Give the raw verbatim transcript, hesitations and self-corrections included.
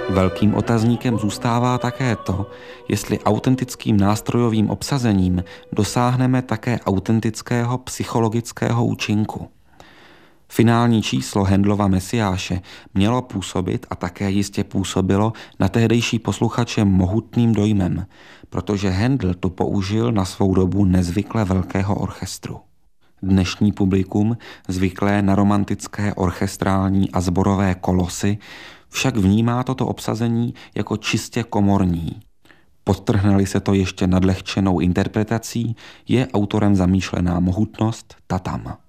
Velkým otazníkem zůstává také to, jestli autentickým nástrojovým obsazením dosáhneme také autentického psychologického účinku. Finální číslo Handelova Mesiáše mělo působit a také jistě působilo na tehdejší posluchače mohutným dojmem, protože Handel to použil na svou dobu nezvykle velkého orchestru. Dnešní publikum, zvyklé na romantické orchestrální a sborové kolosy, však vnímá toto obsazení jako čistě komorní. Podtrhne-li se to ještě nadlehčenou interpretací, je autorem zamýšlená mohutnost ta tam.